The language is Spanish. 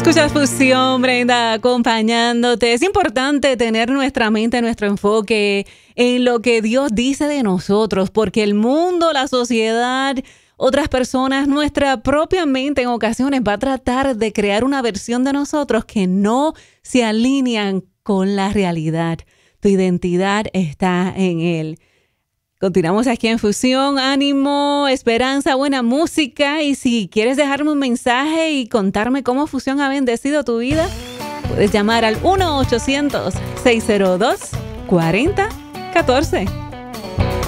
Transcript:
Escuchas Fusión, Brenda, acompañándote. Es importante tener nuestra mente, nuestro enfoque en lo que Dios dice de nosotros, porque el mundo, la sociedad, otras personas, nuestra propia mente en ocasiones va a tratar de crear una versión de nosotros que no se alinean con la realidad. Tu identidad está en Él. Continuamos aquí en Fusión, ánimo, esperanza, buena música. Y si quieres dejarme un mensaje y contarme cómo Fusión ha bendecido tu vida, puedes llamar al 1-800-602-4014.